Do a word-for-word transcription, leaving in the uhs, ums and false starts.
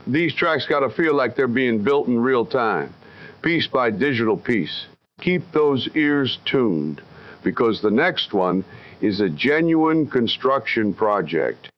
These tracks gotta feel like they're being built in real time, piece by digital piece. Keep those ears tuned, because the next one is a genuine construction project.